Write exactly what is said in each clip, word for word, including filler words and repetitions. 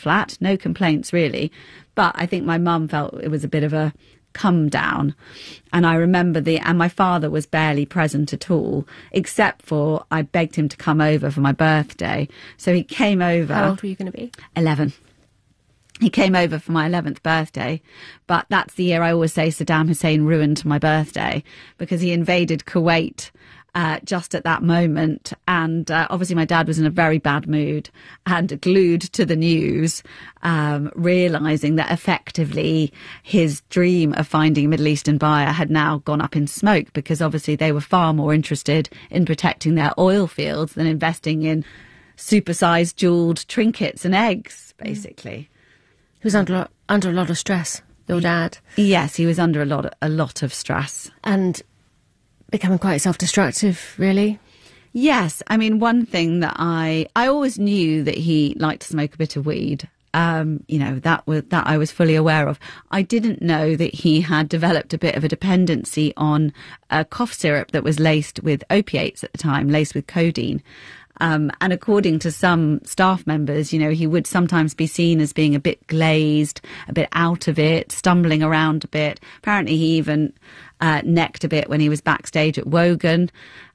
flat, no complaints really. But I think my mum felt it was a bit of a come down. And I remember the, and my father was barely present at all, except for I begged him to come over for my birthday. So he came over. How old were you going to be? eleven. He came over for my eleventh birthday, but that's the year I always say Saddam Hussein ruined my birthday, because he invaded Kuwait uh, just at that moment. And uh, obviously my dad was in a very bad mood and glued to the news, um, realising that effectively his dream of finding a Middle Eastern buyer had now gone up in smoke, because obviously they were far more interested in protecting their oil fields than investing in supersized jewelled trinkets and eggs, basically. He was under under a lot of stress, your dad. Yes, he was under a lot of, a lot of stress. And becoming quite self-destructive, really? Yes. I mean, one thing that I... I always knew that he liked to smoke a bit of weed. Um, you know, that was, that I was fully aware of. I didn't know that he had developed a bit of a dependency on a cough syrup that was laced with opiates at the time, laced with codeine. Um, and according to some staff members, you know, he would sometimes be seen as being a bit glazed, a bit out of it, stumbling around a bit. Apparently he even uh, necked a bit when he was backstage at Wogan.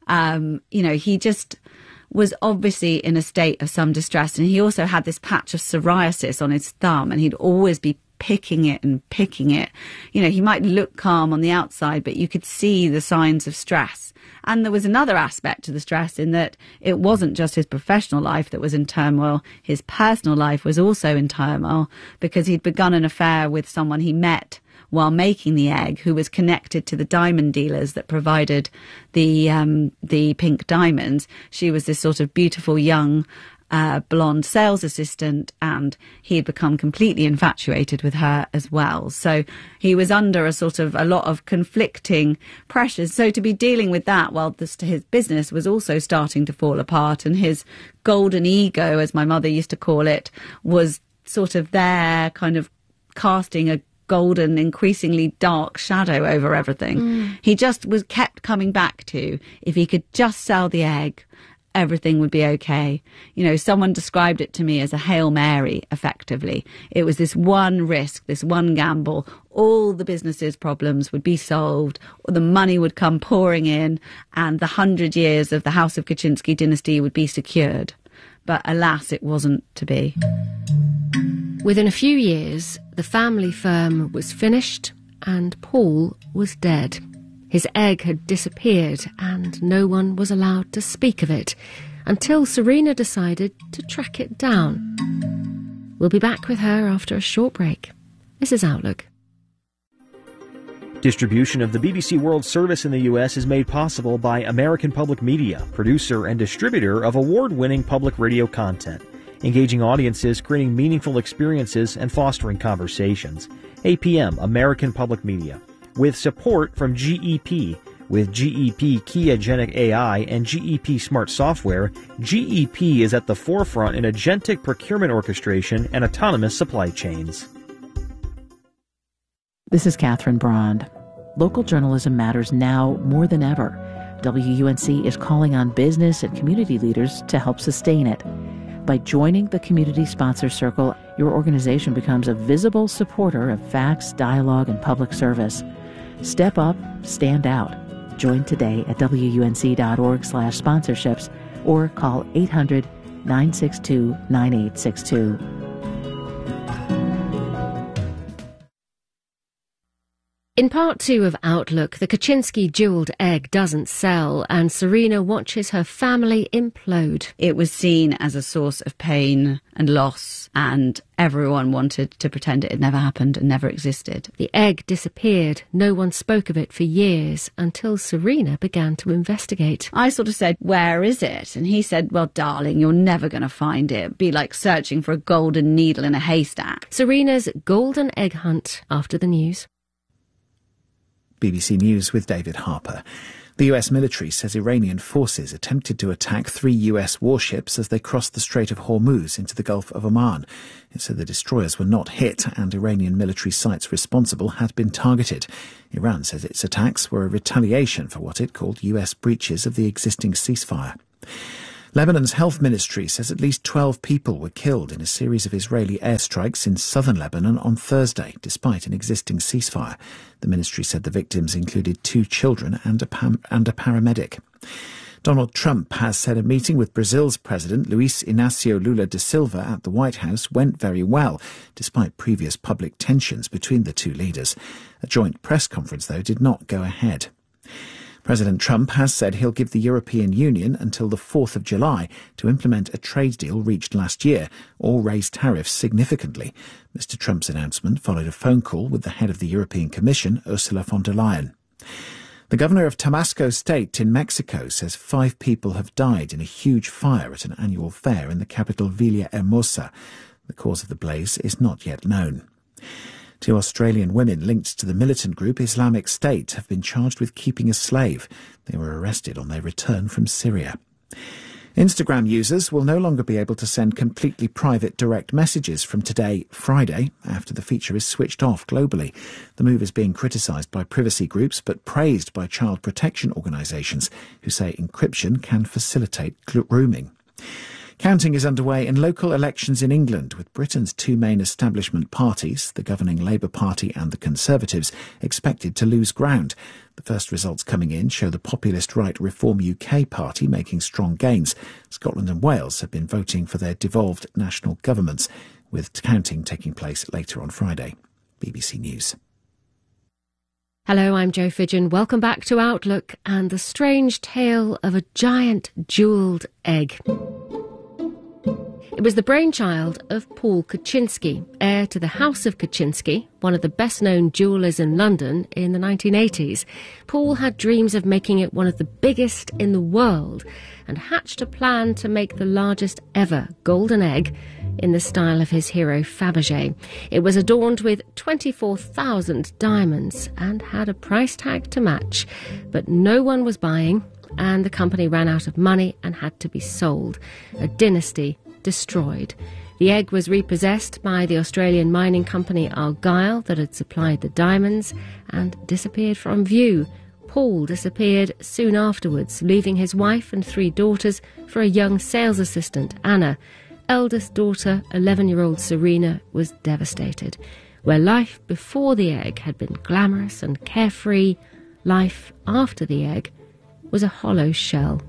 Um, you know, he just was obviously in a state of some distress. And he also had this patch of psoriasis on his thumb, and he'd always be picking it and picking it. You know, he might look calm on the outside, but you could see the signs of stress. And there was another aspect to the stress in that it wasn't just his professional life that was in turmoil. His personal life was also in turmoil, because he'd begun an affair with someone he met while making the egg, who was connected to the diamond dealers that provided the um, the pink diamonds. She was this sort of beautiful young Uh, blonde sales assistant, and he had become completely infatuated with her as well. So he was under a sort of a lot of conflicting pressures. So to be dealing with that while this, his business was also starting to fall apart, and his golden ego, as my mother used to call it, was sort of there kind of casting a golden, increasingly dark shadow over everything. Mm. He just was kept coming back to, if he could just sell the egg, everything would be okay. You know, someone described it to me as a Hail Mary, effectively. It was this one risk, this one gamble. All the business's problems would be solved, or the money would come pouring in, and the hundred years of the House of Kaczynski dynasty would be secured. But alas, it wasn't to be. Within a few years, the family firm was finished and Paul was dead. His egg had disappeared and no one was allowed to speak of it until Serena decided to track it down. We'll be back with her after a short break. This is Outlook. Distribution of the B B C World Service in the U S is made possible by American Public Media, producer and distributor of award-winning public radio content, engaging audiences, creating meaningful experiences, and fostering conversations. A P M, American Public Media. With support from G E P. With G E P Key Agentic A I and G E P Smart Software, G E P is at the forefront in agentic procurement orchestration and autonomous supply chains. This is Catherine Brand. Local journalism matters now more than ever. W U N C is calling on business and community leaders to help sustain it. By joining the Community Sponsor Circle, your organization becomes a visible supporter of facts, dialogue, and public service. Step up, stand out. Join today at W U N C dot org slash sponsorships or call eight hundred, nine six two, nine eight six two. In part two of Outlook, the Kaczynski jewelled egg doesn't sell and Serena watches her family implode. It was seen as a source of pain and loss, and everyone wanted to pretend it had never happened and never existed. The egg disappeared. No one spoke of it for years until Serena began to investigate. I sort of said, "Where is it?" And he said, "Well, darling, you're never going to find it. It'd be like searching for a golden needle in a haystack." Serena's golden egg hunt after the news. B B C News with David Harper. The U S military says Iranian forces attempted to attack three U S warships as they crossed the Strait of Hormuz into the Gulf of Oman. It said the destroyers were not hit and Iranian military sites responsible had been targeted. Iran says its attacks were a retaliation for what it called U S breaches of the existing ceasefire. Lebanon's health ministry says at least twelve people were killed in a series of Israeli airstrikes in southern Lebanon on Thursday, despite an existing ceasefire. The ministry said the victims included two children and a, pam- and a paramedic. Donald Trump has said a meeting with Brazil's president, Luiz Inácio Lula da Silva, at the White House went very well, despite previous public tensions between the two leaders. A joint press conference, though, did not go ahead. President Trump has said he'll give the European Union until the fourth of July to implement a trade deal reached last year or raise tariffs significantly. Mister Trump's announcement followed a phone call with the head of the European Commission, Ursula von der Leyen. The governor of Tabasco State in Mexico says five people have died in a huge fire at an annual fair in the capital Villahermosa. The cause of the blaze is not yet known. Two Australian women linked to the militant group Islamic State have been charged with keeping a slave. They were arrested on their return from Syria. Instagram users will no longer be able to send completely private direct messages from today, Friday, after the feature is switched off globally. The move is being criticised by privacy groups but praised by child protection organisations who say encryption can facilitate grooming. Counting is underway in local elections in England, with Britain's two main establishment parties, the governing Labour Party and the Conservatives, expected to lose ground. The first results coming in show the populist right Reform U K party making strong gains. Scotland and Wales have been voting for their devolved national governments, with counting taking place later on Friday. B B C News. Hello, I'm Jo Fidgen. Welcome back to Outlook and the strange tale of a giant jewelled egg. It was the brainchild of Paul Kaczynski, heir to the House of Kaczynski, one of the best-known jewellers in London in the nineteen eighties. Paul had dreams of making it one of the biggest in the world and hatched a plan to make the largest ever golden egg in the style of his hero Fabergé. It was adorned with twenty-four thousand diamonds and had a price tag to match, but no one was buying, and the company ran out of money and had to be sold. A dynasty destroyed. The egg was repossessed by the Australian mining company Argyle that had supplied the diamonds and disappeared from view. Paul disappeared soon afterwards, leaving his wife and three daughters for a young sales assistant, Anna. Eldest daughter, eleven-year-old Serena, was devastated. Where life before the egg had been glamorous and carefree, life after the egg was a hollow shell.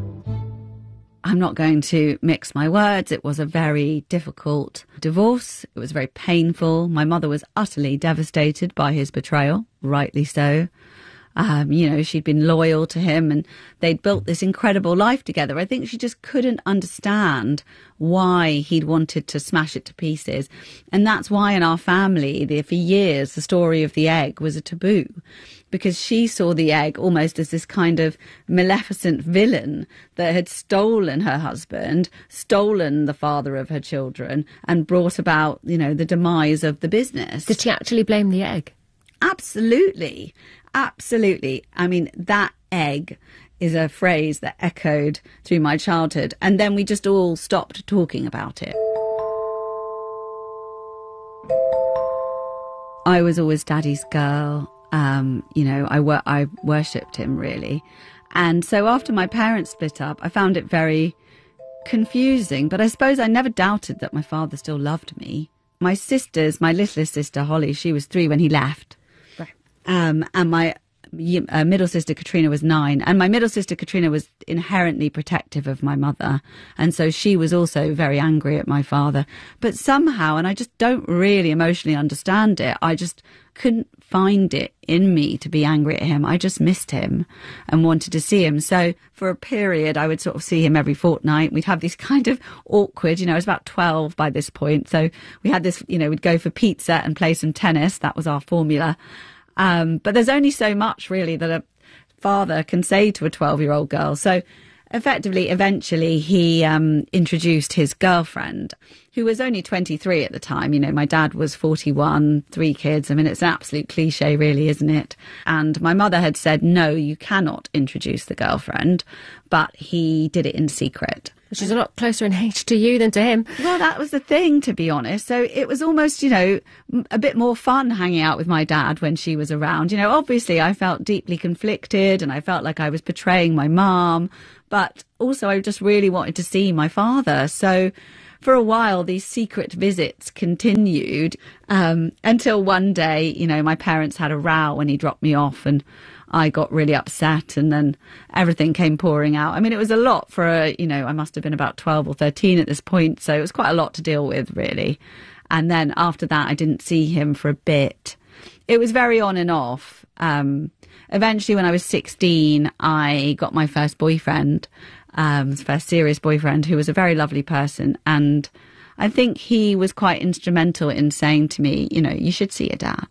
I'm not going to mix my words. It was a very difficult divorce. It was very painful. My mother was utterly devastated by his betrayal, rightly so. Um, you know, she'd been loyal to him and they'd built this incredible life together. I think she just couldn't understand why he'd wanted to smash it to pieces. And that's why in our family, the, for years, the story of the egg was a taboo, because she saw the egg almost as this kind of maleficent villain that had stolen her husband, stolen the father of her children, and brought about, you know, the demise of the business. Did she actually blame the egg? Absolutely. Absolutely. I mean, that egg is a phrase that echoed through my childhood. And then we just all stopped talking about it. I was always Daddy's girl. Um, you know, I, wor- I worshipped him, really. And so after my parents split up, I found it very confusing. But I suppose I never doubted that my father still loved me. My sisters, my littlest sister, Holly, she was three when he left. Um, and my uh, middle sister Katrina was nine, and my middle sister Katrina was inherently protective of my mother, and so she was also very angry at my father. But somehow, and I just don't really emotionally understand it, I just couldn't find it in me to be angry at him. I just missed him and wanted to see him. So for a period, I would sort of see him every fortnight. We'd have these kind of awkward, you know, I was about twelve by this point, so we had this, you know, we'd go for pizza and play some tennis. That was our formula. Um, but there's only so much, really, that a father can say to a twelve-year-old girl. So effectively, eventually, he um, introduced his girlfriend, who was only twenty-three at the time. You know, my dad was forty-one, three kids. I mean, it's an absolute cliche, really, isn't it? And my mother had said, no, you cannot introduce the girlfriend. But he did it in secret. She's a lot closer in age to you than to him. Well, that was the thing, to be honest. So it was almost, you know, a bit more fun hanging out with my dad when she was around. You know, obviously I felt deeply conflicted and I felt like I was betraying my mum, but also I just really wanted to see my father. So for a while, these secret visits continued um, until one day, you know, my parents had a row when he dropped me off and I got really upset and then everything came pouring out. I mean, it was a lot for a, you know, I must have been about twelve or thirteen at this point. So it was quite a lot to deal with, really. And then after that, I didn't see him for a bit. It was very on and off. Um, eventually, when I was sixteen, I got my first boyfriend, um, first serious boyfriend, who was a very lovely person. And I think he was quite instrumental in saying to me, you know, you should see your dad.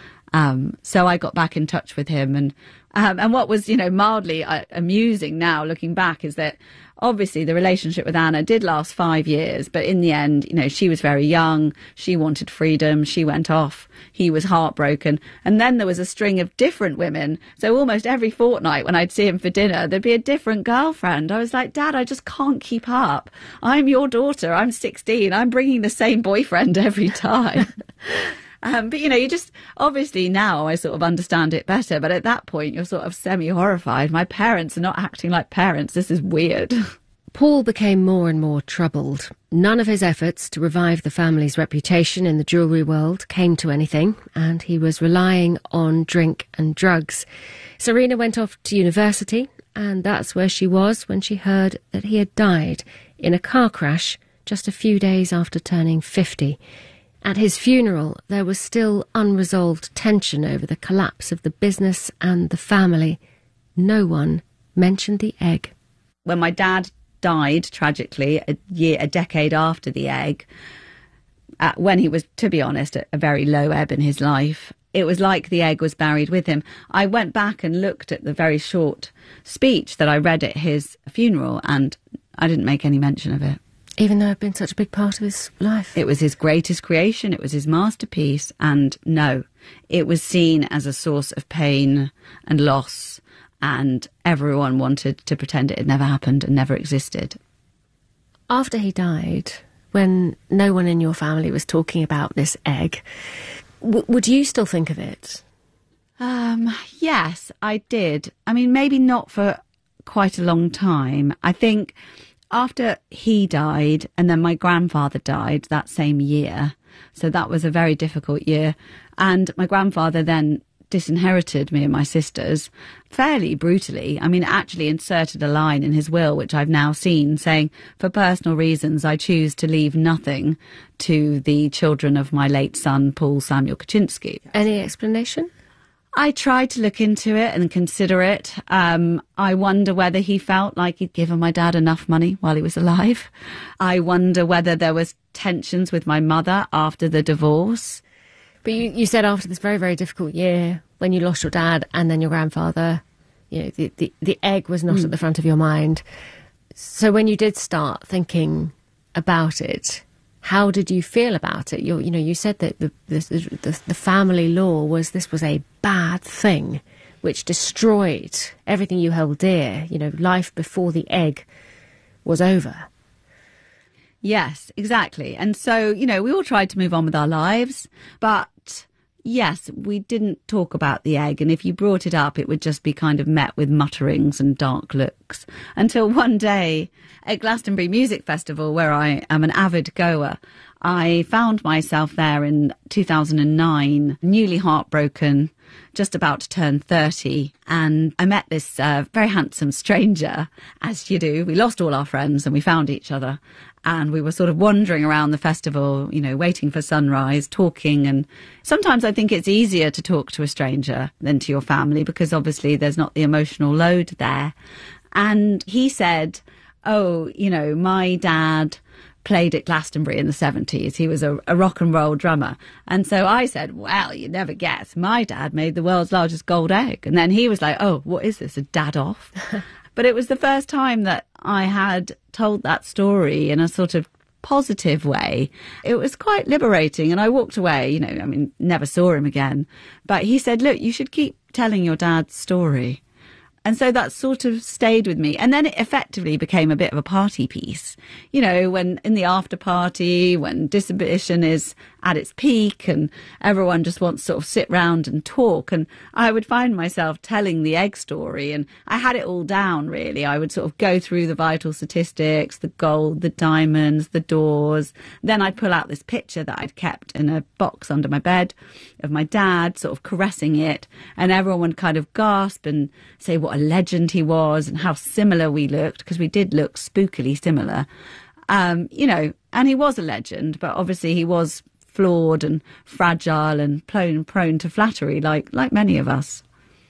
Um, so I got back in touch with him, and um, and what was, you know, mildly uh, amusing now looking back is that obviously the relationship with Anna did last five years, but in the end, you know, she was very young, she wanted freedom, she went off, he was heartbroken, and then there was a string of different women. So almost every fortnight when I'd see him for dinner, there'd be a different girlfriend. I was like, Dad, I just can't keep up. I'm your daughter, I'm sixteen, I'm bringing the same boyfriend every time. Um, but, you know, you just, obviously now I sort of understand it better. But at that point, you're sort of semi-horrified. My parents are not acting like parents. This is weird. Paul became more and more troubled. None of his efforts to revive the family's reputation in the jewellery world came to anything, and he was relying on drink and drugs. Serena went off to university, and that's where she was when she heard that he had died in a car crash just a few days after turning fifty. At his funeral, there was still unresolved tension over the collapse of the business and the family. No one mentioned the egg. When my dad died, tragically, a year, a decade after the egg, uh, when he was, to be honest, at a very low ebb in his life, it was like the egg was buried with him. I went back and looked at the very short speech that I read at his funeral, and I didn't make any mention of it. Even though it had been such a big part of his life. It was his greatest creation. It was his masterpiece. And no, it was seen as a source of pain and loss. And everyone wanted to pretend it had never happened and never existed. After he died, when no one in your family was talking about this egg, w- would you still think of it? Um, yes, I did. I mean, maybe not for quite a long time. I think after he died, and then my grandfather died that same year, so that was a very difficult year, and my grandfather then disinherited me and my sisters fairly brutally. I mean, actually inserted a line in his will, which I've now seen, saying, for personal reasons, I choose to leave nothing to the children of my late son, Paul Samuel Kaczynski. Any explanation? I tried to look into it and consider it. Um, I wonder whether he felt like he'd given my dad enough money while he was alive. I wonder whether there was tensions with my mother after the divorce. But you, you said after this very, very difficult year, when you lost your dad and then your grandfather, you know, the, the, the egg was not mm. at the front of your mind. So when you did start thinking about it, how did you feel about it? You, you know, you said that the, the, the, the family law was this was a bad thing, which destroyed everything you held dear. You know, life before the egg was over. Yes, exactly. And so, you know, we all tried to move on with our lives, but yes, we didn't talk about the egg. And if you brought it up, it would just be kind of met with mutterings and dark looks. Until one day at Glastonbury Music Festival, where I am an avid goer, I found myself there in two thousand nine, newly heartbroken, just about to turn thirty. And I met this uh, very handsome stranger, as you do. We lost all our friends and we found each other. And we were sort of wandering around the festival, you know, waiting for sunrise, talking. And sometimes I think it's easier to talk to a stranger than to your family because obviously there's not the emotional load there. And he said, oh, you know, my dad played at Glastonbury in the seventies. He was a, a rock and roll drummer. And so I said, well, you never guess. My dad made the world's largest gold egg. And then he was like, oh, what is this, a dad off? But it was the first time that I had told that story in a sort of positive way. It was quite liberating. And I walked away, you know, I mean, never saw him again. But he said, look, you should keep telling your dad's story. And so that sort of stayed with me. And then it effectively became a bit of a party piece. You know, when in the after party, when distribution is at its peak and everyone just wants to sort of sit round and talk. And I would find myself telling the egg story, and I had it all down, really. I would sort of go through the vital statistics, the gold, the diamonds, the doors. Then I'd pull out this picture that I'd kept in a box under my bed of my dad sort of caressing it, and everyone would kind of gasp and say what a legend he was and how similar we looked, because we did look spookily similar. Um, you know, and he was a legend, but obviously he was flawed and fragile and prone, prone to flattery, like like many of us.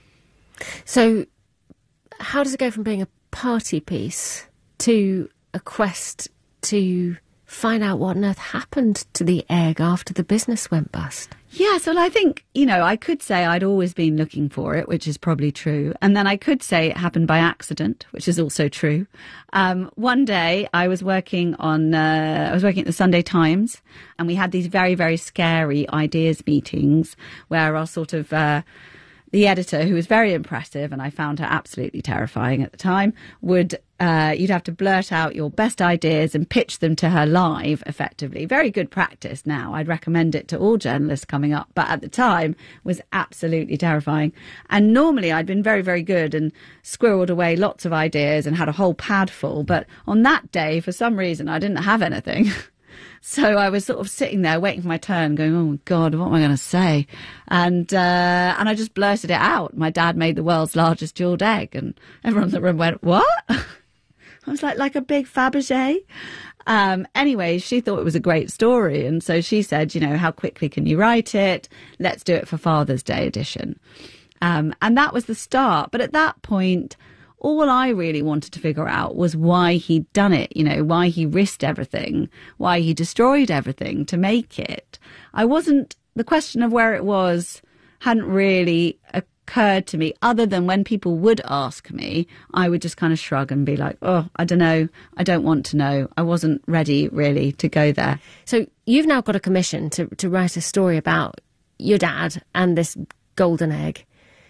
So how does it go from being a party piece to a quest to find out what on earth happened to the egg after the business went bust? Yes, well, I think, you know, I could say I'd always been looking for it, which is probably true. And then I could say it happened by accident, which is also true. Um, one day I was working on, uh, I was working at the Sunday Times, and we had these very, very scary ideas meetings where our sort of, uh, the editor, who was very impressive, and I found her absolutely terrifying at the time, would, uh, you'd have to blurt out your best ideas and pitch them to her live, effectively. Very good practice now. I'd recommend it to all journalists coming up, but at the time was absolutely terrifying. And normally I'd been very, very good and squirreled away lots of ideas and had a whole pad full. But on that day, for some reason, I didn't have anything. So I was sort of sitting there waiting for my turn, going, oh, my God, what am I going to say? And uh, and I just blurted it out. My dad made the world's largest jewelled egg. And everyone in the room went, what? I was like, like a big Fabergé. Um, anyway, she thought it was a great story. And so she said, you know, how quickly can you write it? Let's do it for Father's Day edition. Um, and that was the start. But at that point, all I really wanted to figure out was why he'd done it, you know, why he risked everything, why he destroyed everything to make it. I wasn't, the question of where it was hadn't really occurred to me, other than when people would ask me, I would just kind of shrug and be like, oh, I don't know, I don't want to know. I wasn't ready really to go there. So you've now got a commission to, to write a story about your dad and this golden egg.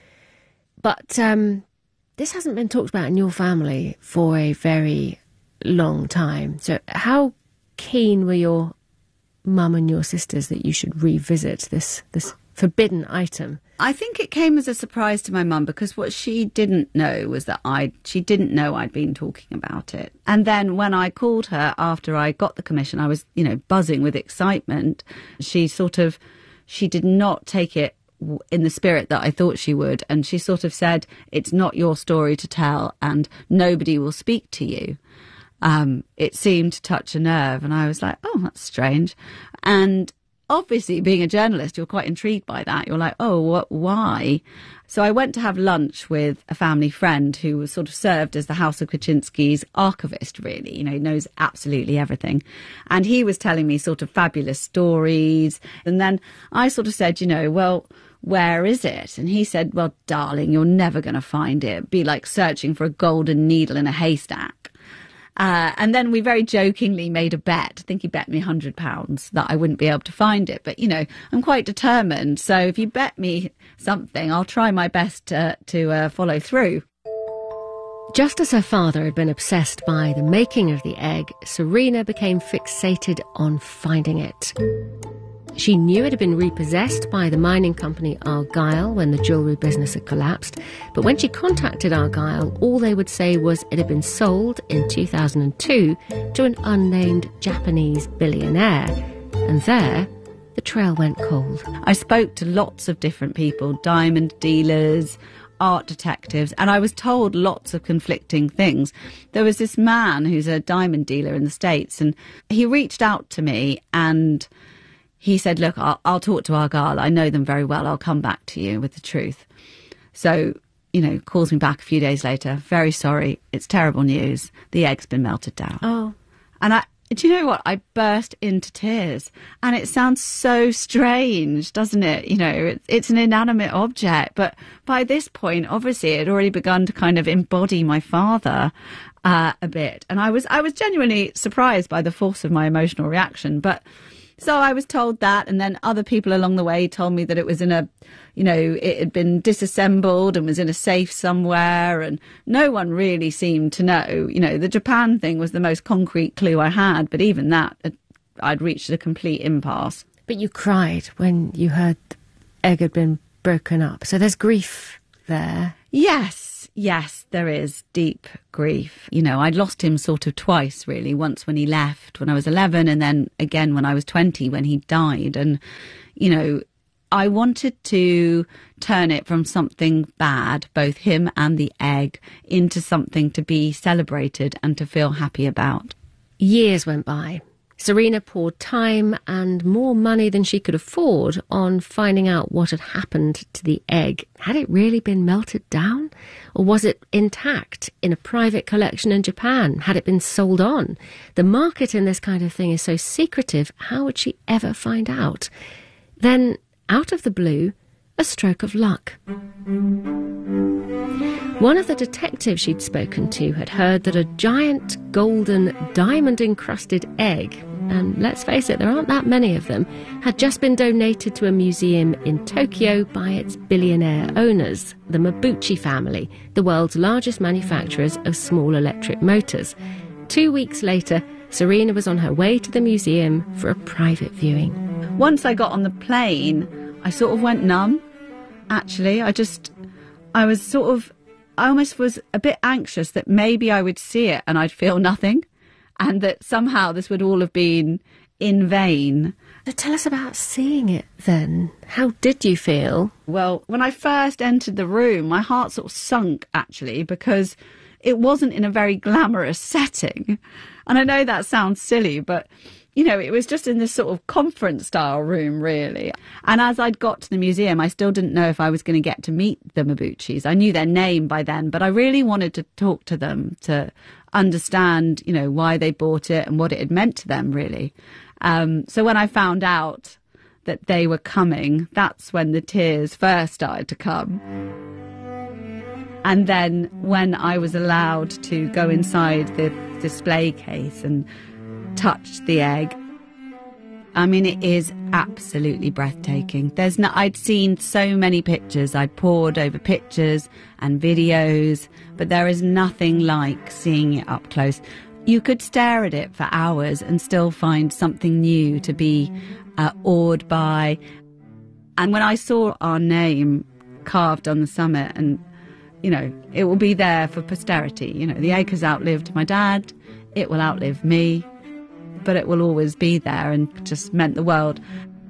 But, um, this hasn't been talked about in your family for a very long time. So how keen were your mum and your sisters that you should revisit this this forbidden item? I think it came as a surprise to my mum, because what she didn't know was that I she didn't know I'd been talking about it. And then when I called her after I got the commission, I was, you know, buzzing with excitement. She sort of, she did not take it in the spirit that I thought she would. And she sort of said, it's not your story to tell and nobody will speak to you. Um, it seemed to touch a nerve, and I was like, oh, that's strange. And obviously, being a journalist, you're quite intrigued by that. You're like, oh, what, why? So I went to have lunch with a family friend who was sort of served as the House of Kaczynski's archivist, really. You know, he knows absolutely everything. And he was telling me sort of fabulous stories. And then I sort of said, you know, well, where is it? And he said, well, darling, you're never going to find it. It'd be like searching for a golden needle in a haystack. Uh, and then we very jokingly made a bet. I think he bet me one hundred pounds that I wouldn't be able to find it. But, you know, I'm quite determined. So if you bet me something, I'll try my best to, to uh, follow through. Just as her father had been obsessed by the making of the egg, Serena became fixated on finding it. She knew it had been repossessed by the mining company Argyle when the jewellery business had collapsed, but when she contacted Argyle, all they would say was it had been sold in two thousand two to an unnamed Japanese billionaire. And there, the trail went cold. I spoke to lots of different people, diamond dealers, art detectives, and I was told lots of conflicting things. There was this man who's a diamond dealer in the States, and he reached out to me and he said, look, I'll, I'll talk to Argyle. I know them very well. I'll come back to you with the truth. So, you know, calls me back a few days later. Very sorry. It's terrible news. The egg's been melted down. Oh. And I, do you know what? I burst into tears. And it sounds so strange, doesn't it? You know, it, it's an inanimate object. But by this point, obviously, it had already begun to kind of embody my father uh, a bit. And I was, I was genuinely surprised by the force of my emotional reaction. But So I was told that, and then other people along the way told me that it was in a, you know, it had been disassembled and was in a safe somewhere, and no one really seemed to know. You know, the Japan thing was the most concrete clue I had, but even that, I'd reached a complete impasse. But you cried when you heard the egg had been broken up, so there's grief there. Yes, yes, there is deep grief. You know, I'd lost him sort of twice, really. Once when he left when I was eleven, and then again when I was twenty when he died. And, you know, I wanted to turn it from something bad, both him and the egg, into something to be celebrated and to feel happy about. Years went by. Serena poured time and more money than she could afford on finding out what had happened to the egg. Had it really been melted down? Or was it intact in a private collection in Japan? Had it been sold on? The market in this kind of thing is so secretive. How would she ever find out? Then, out of the blue, a stroke of luck. One of the detectives she'd spoken to had heard that a giant golden diamond-encrusted egg, and let's face it, there aren't that many of them, had just been donated to a museum in Tokyo by its billionaire owners, the Mabuchi family, the world's largest manufacturers of small electric motors. Two weeks later, Serena was on her way to the museum for a private viewing. Once I got on the plane, I sort of went numb, actually. I just, I was sort of, I almost was a bit anxious that maybe I would see it and I'd feel nothing, and that somehow this would all have been in vain. So tell us about seeing it then. How did you feel? Well, when I first entered the room, my heart sort of sunk, actually, because it wasn't in a very glamorous setting. And I know that sounds silly, but, you know, it was just in this sort of conference-style room, really. And as I'd got to the museum, I still didn't know if I was going to get to meet the Mabuchis. I knew their name by then, but I really wanted to talk to them, to understand, you know, why they bought it and what it had meant to them, really. Um, so when I found out that they were coming, that's when the tears first started to come. And then when I was allowed to go inside the display case and touch the egg, I mean, it is absolutely breathtaking. There's no, I'd seen so many pictures. I'd pored over pictures and videos, but there is nothing like seeing it up close. You could stare at it for hours and still find something new to be uh, awed by. And when I saw our name carved on the summit, and, you know, it will be there for posterity. You know, the egg has outlived my dad. It will outlive me. But it will always be there and just meant the world.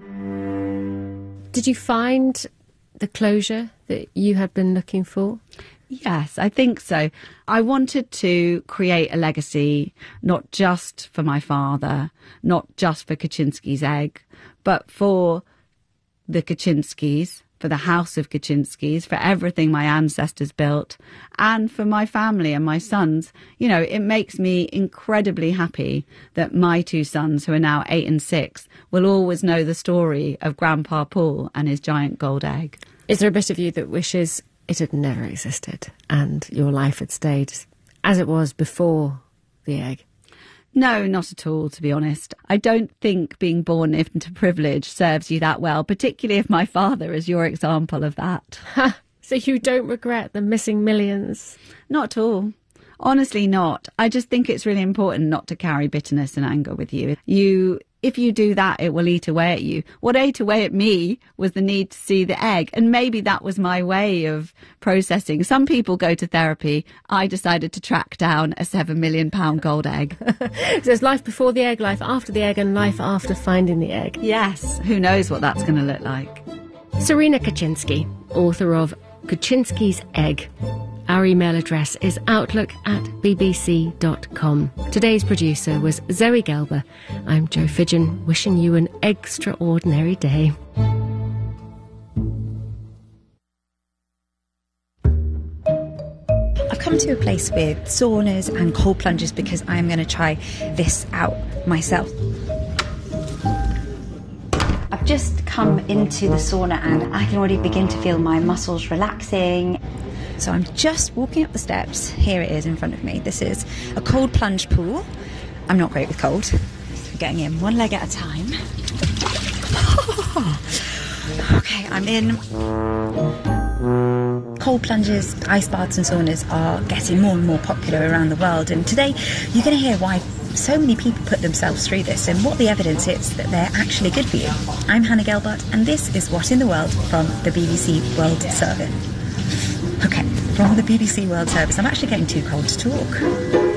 Did you find the closure that you had been looking for? Yes, I think so. I wanted to create a legacy, not just for my father, not just for Kaczynski's egg, but for the Kaczynskis, for the house of Kaczynskis, for everything my ancestors built, and for my family and my sons. You know, it makes me incredibly happy that my two sons, who are now eight and six, will always know the story of Grandpa Paul and his giant gold egg. Is there a bit of you that wishes it had never existed and your life had stayed as it was before the egg? No, not at all, to be honest. I don't think being born into privilege serves you that well, particularly if my father is your example of that. Ha! So you don't regret the missing millions? Not at all. Honestly not. I just think it's really important not to carry bitterness and anger with you. You... If you do that, it will eat away at you. What ate away at me was the need to see the egg. And maybe that was my way of processing. Some people go to therapy. I decided to track down a seven million pound gold egg. So there's life before the egg, life after the egg, and life after finding the egg. Yes. Who knows what that's going to look like. Serena Kaczynski, author of Kaczynski's Egg. Our email address is outlook at b b c dot com. Today's producer was Zoe Gelber. I'm Jo Fidgen, wishing you an extraordinary day. I've come to a place with saunas and cold plunges because I'm going to try this out myself. I've just come into the sauna and I can already begin to feel my muscles relaxing. So I'm just walking up the steps. Here it is in front of me. This is a cold plunge pool. I'm not great with cold. for getting in, one leg at a time. Okay, I'm in. Cold plunges, ice baths and saunas are getting more and more popular around the world, and today you're going to hear why so many people put themselves through this and what the evidence is that they're actually good for you. I'm Hannah Gelbart, and this is What in the World from the B B C World Service. Okay, from the B B C World Service, I'm actually getting too cold to talk.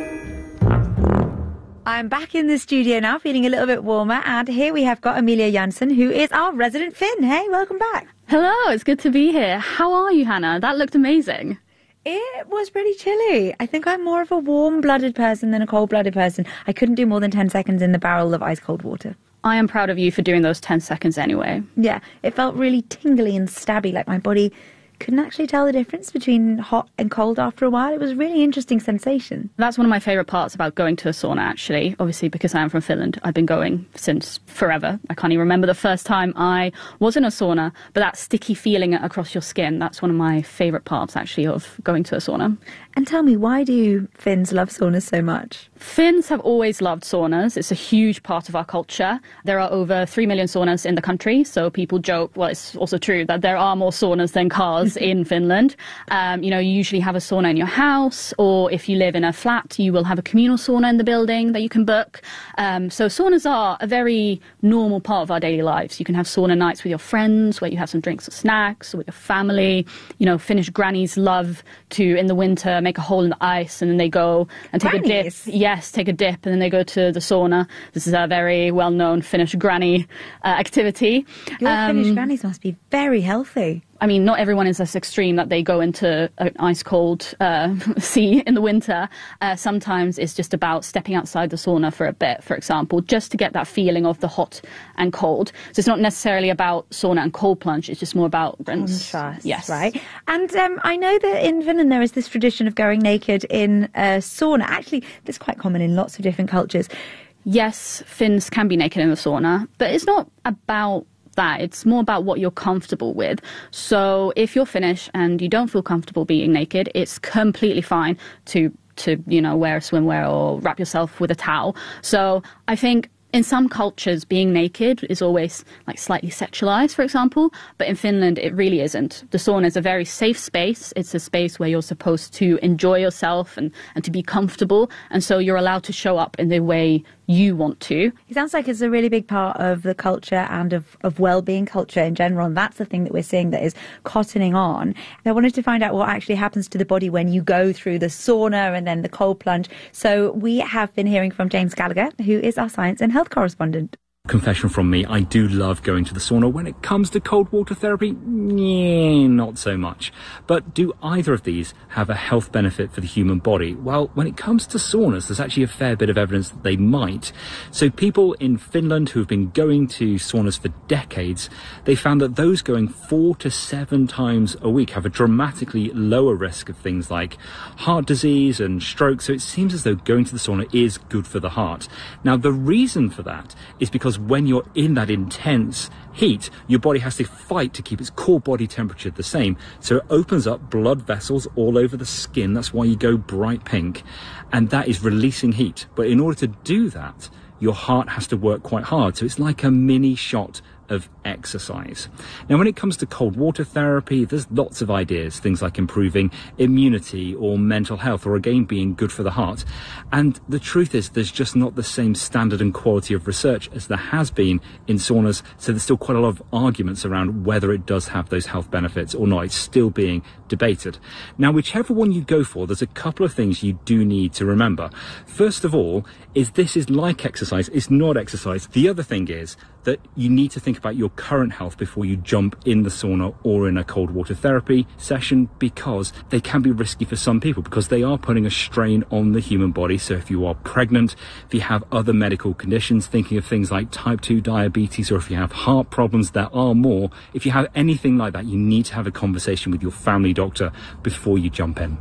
I'm back in the studio now, feeling a little bit warmer, and here we have got Amelia Janssen, who is our resident Finn. Hey, welcome back. Hello, it's good to be here. How are you, Hannah? That looked amazing. It was pretty chilly. I think I'm more of a warm-blooded person than a cold-blooded person. I couldn't do more than ten seconds in the barrel of ice-cold water. I am proud of you for doing those ten seconds anyway. Yeah, it felt really tingly and stabby, like my body couldn't actually tell the difference between hot and cold after a while. It was a really interesting sensation. That's one of my favourite parts about going to a sauna, actually. Obviously, because I am from Finland, I've been going since forever. I can't even remember the first time I was in a sauna, but that sticky feeling across your skin, that's one of my favourite parts, actually, of going to a sauna. And tell me, why do Finns love saunas so much? Finns have always loved saunas. It's a huge part of our culture. There are over three million saunas in the country, so people joke, well, it's also true that there are more saunas than cars in Finland. Um, you know, you usually have a sauna in your house, or if you live in a flat, you will have a communal sauna in the building that you can book. Um, so saunas are a very normal part of our daily lives. You can have sauna nights with your friends, where you have some drinks or snacks, or with your family. You know, Finnish grannies love to, in the winter, make a hole in the ice, and then they go and take Grannies? a dip. Yes, take a dip, and then they go to the sauna. This is a very well-known Finnish granny uh, activity. Your Um, Finnish grannies must be very healthy. I mean, not everyone is as extreme that they go into an ice-cold uh, sea in the winter. Uh, sometimes it's just about stepping outside the sauna for a bit, for example, just to get that feeling of the hot and cold. So it's not necessarily about sauna and cold plunge. It's just more about Contrast, yes, right? And um, I know that in Finland there is this tradition of going naked in a sauna. Actually, this is quite common in lots of different cultures. Yes, Finns can be naked in the sauna, but it's not about that. It's more about what you're comfortable with. So if you're Finnish and you don't feel comfortable being naked, it's completely fine to, to you know, wear a swimwear or wrap yourself with a towel. So I think in some cultures, being naked is always like slightly sexualized, for example, but in Finland, it really isn't. The sauna is a very safe space. It's a space where you're supposed to enjoy yourself and, and to be comfortable. And so you're allowed to show up in the way you want to. It sounds like it's a really big part of the culture and of, of well-being culture in general, and that's the thing that we're seeing that is cottoning on. And I wanted to find out what actually happens to the body when you go through the sauna and then the cold plunge. So we have been hearing from James Gallagher, who is our science and health correspondent. Confession from me, I do love going to the sauna. When it comes to cold water therapy, yeah, not so much. But do either of these have a health benefit for the human body? Well, when it comes to saunas, there's actually a fair bit of evidence that they might. So people in Finland who have been going to saunas for decades, they found that those going four to seven times a week have a dramatically lower risk of things like heart disease and stroke. So it seems as though going to the sauna is good for the heart. Now, the reason for that is because when you're in that intense heat, your body has to fight to keep its core body temperature the same. So it opens up blood vessels all over the skin. That's why you go bright pink. And that is releasing heat. But in order to do that, your heart has to work quite hard. So it's like a mini shot of exercise. Now, when it comes to cold water therapy, there's lots of ideas, things like improving immunity or mental health, or again being good for the heart. And the truth is, there's just not the same standard and quality of research as there has been in saunas. So there's still quite a lot of arguments around whether it does have those health benefits or not. It's still being debated. Now, whichever one you go for, there's a couple of things you do need to remember. First of all, is this is like exercise. It's not exercise. The other thing is that you need to think about your current health before you jump in the sauna or in a cold water therapy session, because they can be risky for some people because they are putting a strain on the human body. So if you are pregnant, if you have other medical conditions, thinking of things like type two diabetes, or if you have heart problems, there are more. If you have anything like that, you need to have a conversation with your family doctor before you jump in.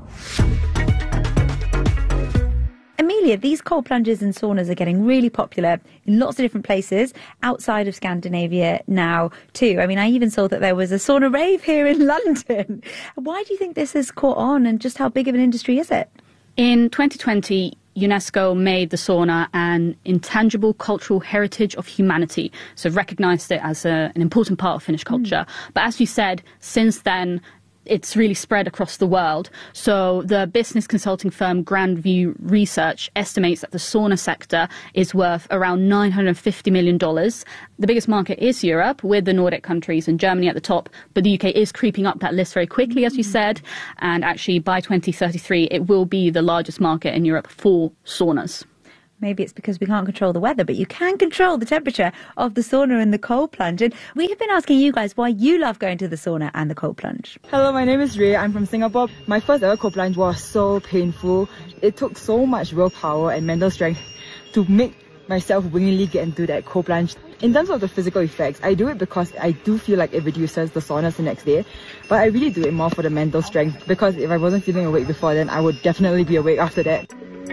Amelia, these cold plunges and saunas are getting really popular in lots of different places outside of Scandinavia now too. I mean, I even saw that there was a sauna rave here in London. Why do you think this has caught on, and just how big of an industry is it? In twenty twenty, UNESCO made the sauna an intangible cultural heritage of humanity, so recognized it as a, an important part of Finnish culture. Mm. But as you said, since then, it's really spread across the world. So the business consulting firm Grandview Research estimates that the sauna sector is worth around nine hundred fifty million dollars. The biggest market is Europe, with the Nordic countries and Germany at the top, but the U K is creeping up that list very quickly, as you said, and actually by twenty thirty-three it will be the largest market in Europe for saunas. Maybe it's because we can't control the weather, but you can control the temperature of the sauna and the cold plunge. And we have been asking you guys why you love going to the sauna and the cold plunge. Hello, my name is Ray. I'm from Singapore. My first ever cold plunge was so painful. It took so much willpower and mental strength to make myself willingly get into that cold plunge. In terms of the physical effects, I do it because I do feel like it reduces the soreness the next day. But I really do it more for the mental strength, because if I wasn't feeling awake before then, I would definitely be awake after that.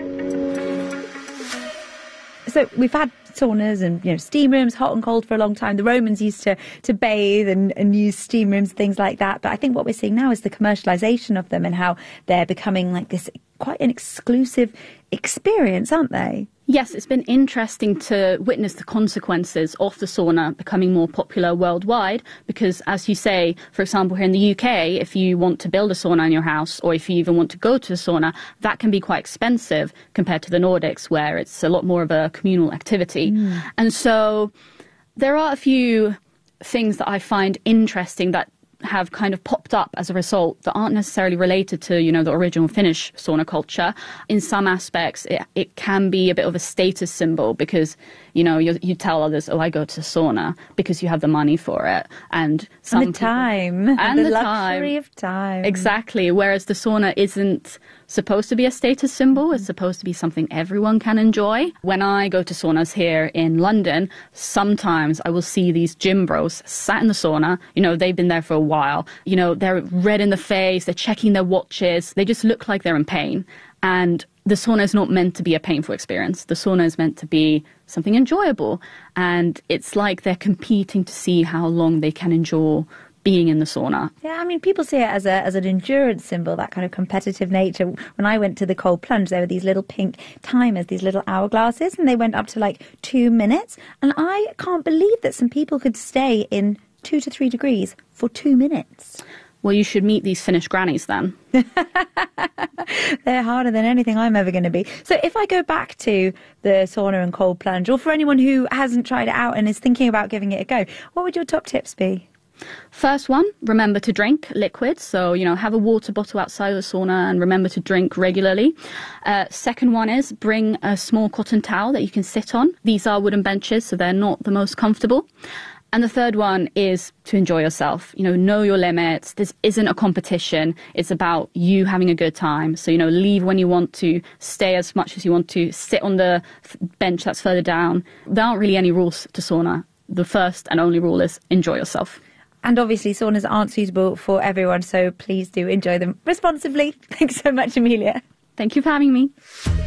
So we've had saunas and, you know, steam rooms, hot and cold for a long time. The Romans used to, to bathe and, and use steam rooms, things like that. But I think what we're seeing now is the commercialisation of them and how they're becoming like this quite an exclusive experience, aren't they? Yes, it's been interesting to witness the consequences of the sauna becoming more popular worldwide because, as you say, for example, here in the U K, if you want to build a sauna in your house or if you even want to go to a sauna, that can be quite expensive compared to the Nordics, where it's a lot more of a communal activity. Mm. And so there are a few things that I find interesting that have kind of popped up as a result that aren't necessarily related to, you know, the original Finnish sauna culture. In some aspects, it, it can be a bit of a status symbol because, you know, you, you tell others, oh, I go to sauna because you have the money for it. And some and the people, time. And the, the luxury time. of time. Exactly. Whereas the sauna isn't supposed to be a status symbol. It's supposed to be something everyone can enjoy. When I go to saunas here in London, sometimes I will see these gym bros sat in the sauna. You know, they've been there for a while. You know, they're red in the face. They're checking their watches. They just look like they're in pain. And the sauna is not meant to be a painful experience. The sauna is meant to be something enjoyable. And it's like they're competing to see how long they can endure being in the sauna. Yeah, I mean, people see it as a as an endurance symbol, that kind of competitive nature. When I went to the cold plunge, there were these little pink timers, these little hourglasses, and they went up to like two minutes. And I can't believe that some people could stay in two to three degrees for two minutes. Well, you should meet these Finnish grannies then. They're harder than anything I'm ever going to be. So if I go back to the sauna and cold plunge, or for anyone who hasn't tried it out and is thinking about giving it a go, what would your top tips be? First one, remember to drink liquids. So, you know, have a water bottle outside of the sauna and remember to drink regularly. Uh, second one is bring a small cotton towel that you can sit on. These are wooden benches, so they're not the most comfortable. And the third one is to enjoy yourself. You know, know your limits. This isn't a competition. It's about you having a good time. So, you know, leave when you want to, stay as much as you want to, sit on the bench that's further down. There aren't really any rules to sauna. The first and only rule is enjoy yourself. And obviously saunas aren't suitable for everyone, so please do enjoy them responsibly. Thanks so much, Amelia. Thank you for having me.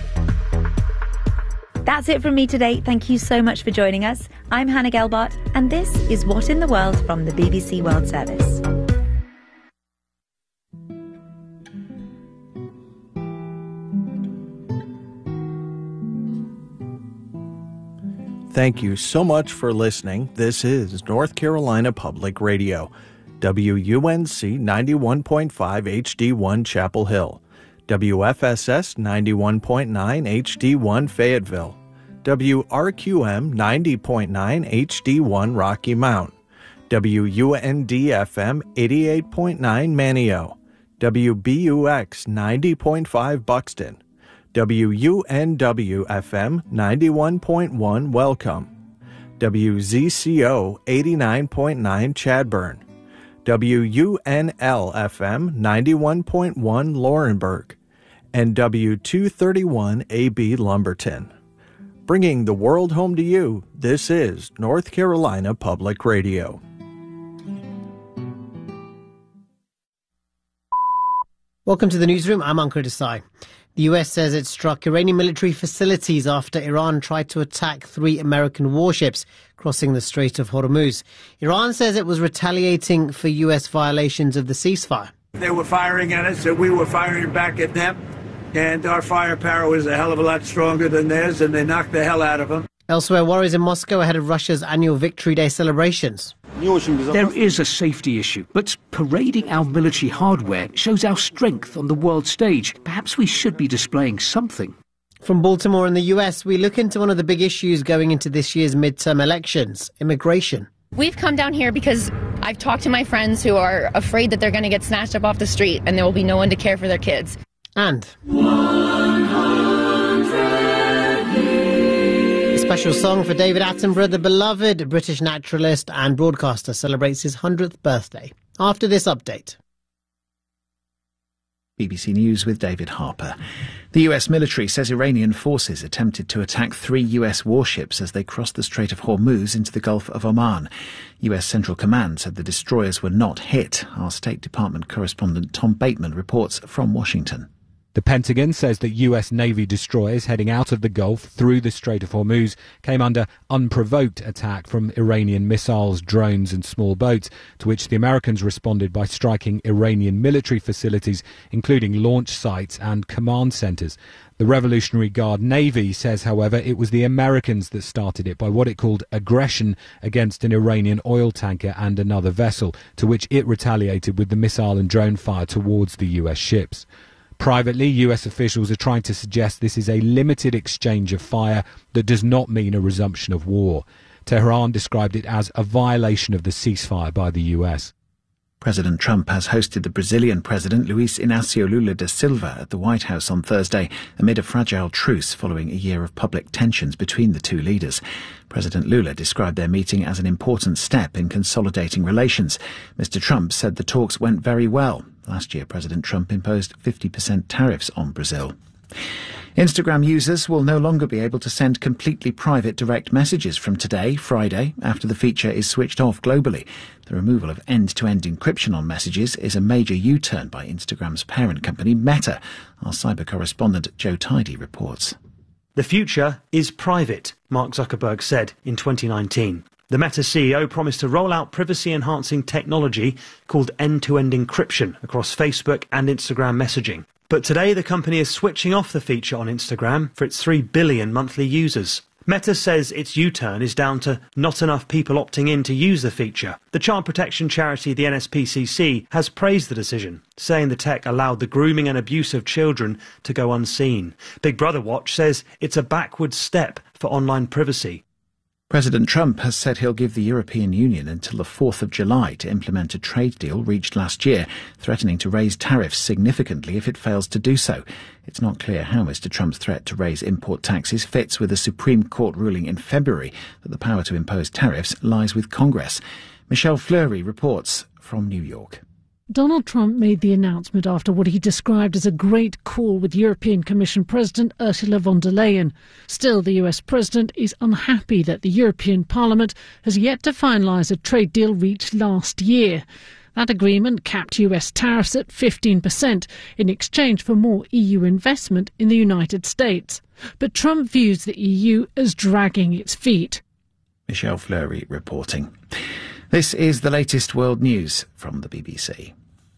That's it from me today. Thank you so much for joining us. I'm Hannah Gelbart, and this is What in the World from the B B C World Service. Thank you so much for listening. This is North Carolina Public Radio, W U N C ninety-one point five H D one Chapel Hill, W F S S ninety-one point nine H D one Fayetteville, W R Q M ninety point nine H D one Rocky Mount, W U N D F M eighty-eight point nine Manio, W B U X ninety point five Buxton, W U N W F M ninety-one point one Welcome, W Z C O eighty-nine point nine Chadburn, W U N L F M ninety-one point one Laurinburg, and W two thirty-one A B Lumberton. Bringing the world home to you, this is North Carolina Public Radio. Welcome to the newsroom. I'm Ankur Desai. The U S says it struck Iranian military facilities after Iran tried to attack three American warships crossing the Strait of Hormuz. Iran says it was retaliating for U S violations of the ceasefire. They were firing at us, and we were firing back at them. and our firepower was a hell of a lot stronger than theirs, and they knocked the hell out of them. Elsewhere, worries in Moscow ahead of Russia's annual Victory Day celebrations. There is a safety issue, but parading our military hardware shows our strength on the world stage. Perhaps we should be displaying something. From Baltimore in the U S, we look into one of the big issues going into this year's midterm elections, immigration. We've come down here because I've talked to my friends who are afraid that they're going to get snatched up off the street and there will be no one to care for their kids. And a special song for David Attenborough, the beloved British naturalist and broadcaster, celebrates his hundredth birthday. After this update. B B C News with David Harper. The U S military says Iranian forces attempted to attack three U S warships as they crossed the Strait of Hormuz into the Gulf of Oman. U S Central Command said the destroyers were not hit. Our State Department correspondent Tom Bateman reports from Washington. The Pentagon says that U S Navy destroyers heading out of the Gulf through the Strait of Hormuz came under unprovoked attack from Iranian missiles, drones and small boats, to which the Americans responded by striking Iranian military facilities, including launch sites and command centres. The Revolutionary Guard Navy says, however, it was the Americans that started it by what it called aggression against an Iranian oil tanker and another vessel, to which it retaliated with the missile and drone fire towards the U S ships. Privately, U S officials are trying to suggest this is a limited exchange of fire that does not mean a resumption of war. Tehran described it as a violation of the ceasefire by the U S. President Trump has hosted the Brazilian President Luiz Inácio Lula da Silva at the White House on Thursday amid a fragile truce following a year of public tensions between the two leaders. President Lula described their meeting as an important step in consolidating relations. Mister Trump said the talks went very well. Last year, President Trump imposed fifty percent tariffs on Brazil. Instagram users will no longer be able to send completely private direct messages from today, Friday, after the feature is switched off globally. The removal of end-to-end encryption on messages is a major U-turn by Instagram's parent company, Meta. Our cyber correspondent Joe Tidy reports. The future is private, Mark Zuckerberg said in twenty nineteen. The Meta C E O promised to roll out privacy-enhancing technology called end-to-end encryption across Facebook and Instagram messaging. But today the company is switching off the feature on Instagram for its three billion monthly users. Meta says its U-turn is down to not enough people opting in to use the feature. The child protection charity, the N S P C C, has praised the decision, saying the tech allowed the grooming and abuse of children to go unseen. Big Brother Watch says it's a backward step for online privacy. President Trump has said he'll give the European Union until the fourth of July to implement a trade deal reached last year, threatening to raise tariffs significantly if it fails to do so. It's not clear how Mister Trump's threat to raise import taxes fits with a Supreme Court ruling in February that the power to impose tariffs lies with Congress. Michelle Fleury reports from New York. Donald Trump made the announcement after what he described as a great call with European Commission President Ursula von der Leyen. Still, the U S president is unhappy that the European Parliament has yet to finalise a trade deal reached last year. That agreement capped U S tariffs at fifteen percent in exchange for more E U investment in the United States. But Trump views the E U as dragging its feet. Michelle Fleury reporting. This is the latest world news from the B B C.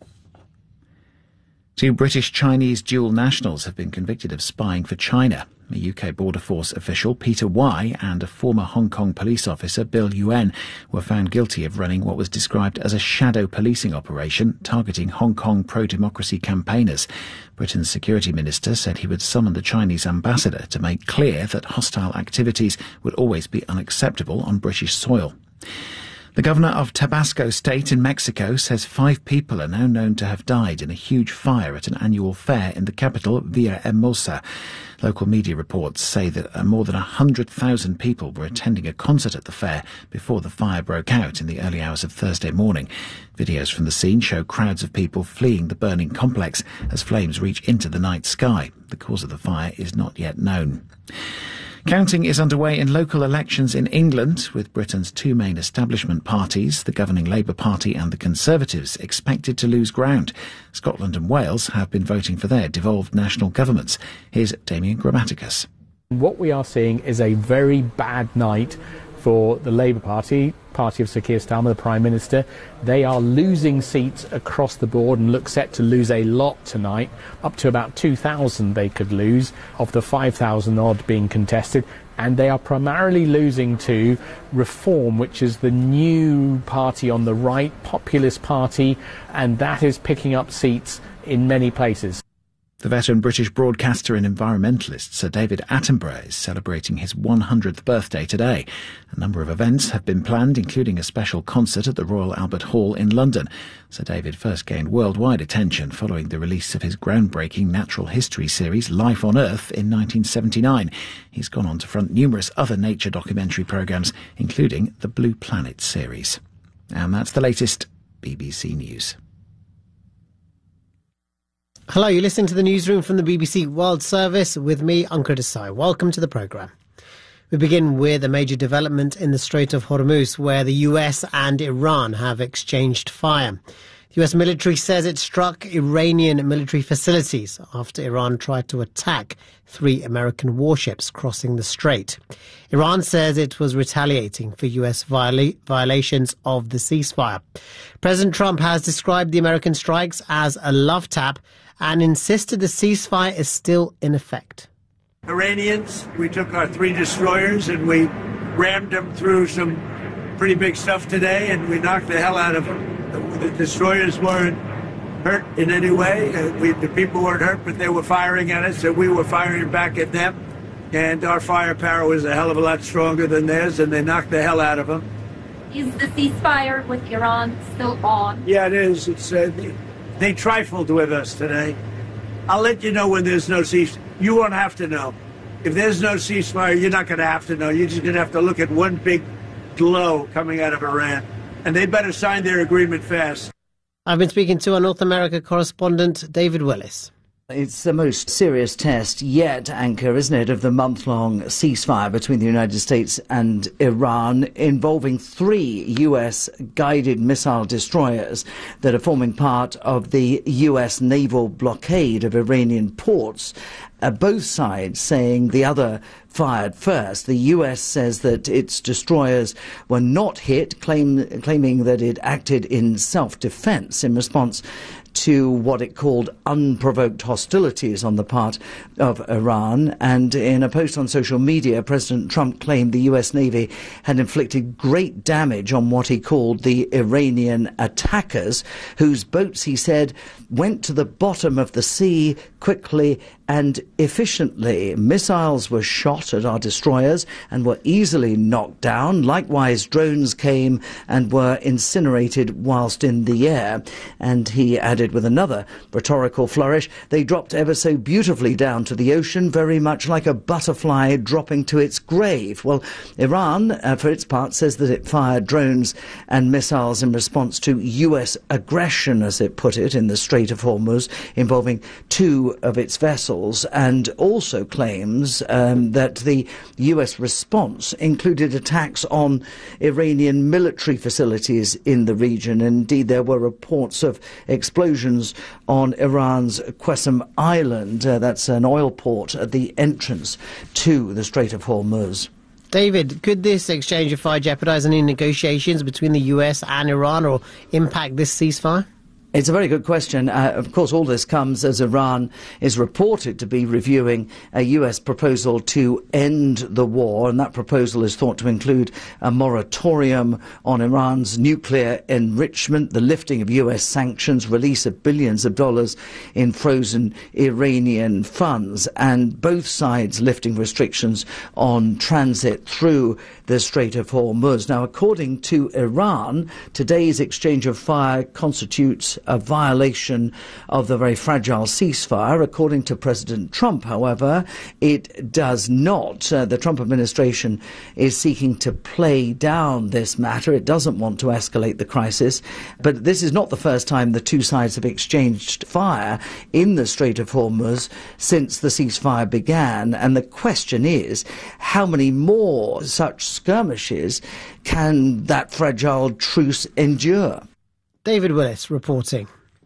Two British-Chinese dual nationals have been convicted of spying for China. A U K Border Force official, Peter Wai, and a former Hong Kong police officer, Bill Yuen, were found guilty of running what was described as a shadow policing operation targeting Hong Kong pro-democracy campaigners. Britain's security minister said he would summon the Chinese ambassador to make clear that hostile activities would always be unacceptable on British soil. The governor of Tabasco State in Mexico says five people are now known to have died in a huge fire at an annual fair in the capital, Villahermosa. Local media reports say that more than one hundred thousand people were attending a concert at the fair before the fire broke out in the early hours of Thursday morning. Videos from the scene show crowds of people fleeing the burning complex as flames reach into the night sky. The cause of the fire is not yet known. Counting is underway in local elections in England, with Britain's two main establishment parties, the governing Labour Party and the Conservatives, expected to lose ground. Scotland and Wales have been voting for their devolved national governments. Here's Damien Grammaticus. What we are seeing is a very bad night for the Labour Party, party of Sir Keir Starmer, the Prime Minister. They are losing seats across the board and look set to lose a lot tonight, up to about two thousand they could lose, of the five thousand odd being contested. And they are primarily losing to Reform, which is the new party on the right, populist party, and that is picking up seats in many places. The veteran British broadcaster and environmentalist Sir David Attenborough is celebrating his one hundredth birthday today. A number of events have been planned, including a special concert at the Royal Albert Hall in London. Sir David first gained worldwide attention following the release of his groundbreaking natural history series Life on Earth in nineteen seventy-nine. He's gone on to front numerous other nature documentary programmes, including the Blue Planet series. And that's the latest B B C News. Hello, you're listening to the newsroom from the B B C World Service with me, Ankur Desai. Welcome to the programme. We begin with a major development in the Strait of Hormuz, where the U S and Iran have exchanged fire. The U S military says it struck Iranian military facilities after Iran tried to attack three American warships crossing the strait. Iran says it was retaliating for U S viola- violations of the ceasefire. President Trump has described the American strikes as a love tap and insisted the ceasefire is still in effect. Iranians, we took our three destroyers and we rammed them through some pretty big stuff today, and we knocked the hell out of them. The destroyers weren't hurt in any way. Uh, we, the people weren't hurt, but they were firing at us, and we were firing back at them. And our firepower was a hell of a lot stronger than theirs, and they knocked the hell out of them. Is the ceasefire with Iran still on? Yeah, it is. It's uh, they, they trifled with us today. I'll let you know when there's no ceasefire. You won't have to know. If there's no ceasefire, you're not going to have to know. You're just going to have to look at one big glow coming out of Iran. And they better sign their agreement fast. I've been speaking to our North America correspondent, David Willis. It's the most serious test yet, Ankur, isn't it, of the month-long ceasefire between the United States and Iran, involving three U S guided missile destroyers that are forming part of the U S naval blockade of Iranian ports. Uh, both sides saying the other fired first. The U S says that its destroyers were not hit, claim, claiming that it acted in self-defense in response to what it called unprovoked hostilities on the part of Iran. And in a post on social media, President Trump claimed the U S Navy had inflicted great damage on what he called the Iranian attackers, whose boats, he said, went to the bottom of the sea quickly and efficiently. Missiles were shot at our destroyers and were easily knocked down. Likewise, drones came and were incinerated whilst in the air. And he added with another rhetorical flourish, they dropped ever so beautifully down to the ocean, very much like a butterfly dropping to its grave. Well, Iran, uh, for its part, says that it fired drones and missiles in response to U S aggression, as it put it, in the Strait of Hormuz, involving two of its vessels, and also claims um, that the U S response included attacks on Iranian military facilities in the region. Indeed, there were reports of explosions on Iran's Qasem Island. Uh, that's an oil port at the entrance to the Strait of Hormuz. David, could this exchange of fire jeopardise any negotiations between the U S and Iran or impact this ceasefire? It's a very good question. Uh, of course, all this comes as Iran is reported to be reviewing a U S proposal to end the war, and that proposal is thought to include a moratorium on Iran's nuclear enrichment, the lifting of U S sanctions, release of billions of dollars in frozen Iranian funds, and both sides lifting restrictions on transit through the Strait of Hormuz. Now, according to Iran, today's exchange of fire constitutes a violation of the very fragile ceasefire. According to President Trump, however, it does not. Uh, the Trump administration is seeking to play down this matter. It doesn't want to escalate the crisis. But this is not the first time the two sides have exchanged fire in the Strait of Hormuz since the ceasefire began. And the question is, how many more such skirmishes can that fragile truce endure? David Willis reporting.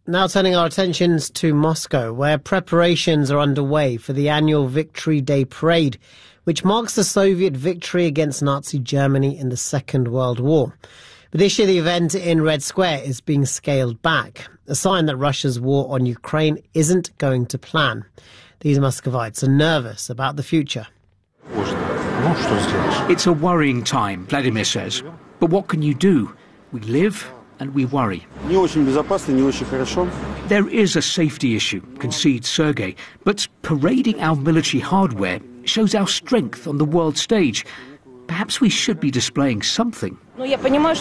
Now turning our attentions to Moscow, where preparations are underway for the annual Victory Day Parade, which marks the Soviet victory against Nazi Germany in the Second World War. But this year the event in Red Square is being scaled back, a sign that Russia's war on Ukraine isn't going to plan. These Muscovites are nervous about the future. It's a worrying time, Vladimir says. But what can you do? We live and we worry. There is a safety issue, concedes Sergei, but parading our military hardware shows our strength on the world stage. Perhaps we should be displaying something. In